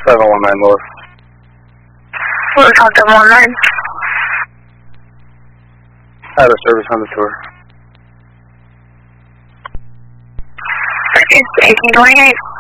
719 North. What was called 719? Had a service on the tour. 1828.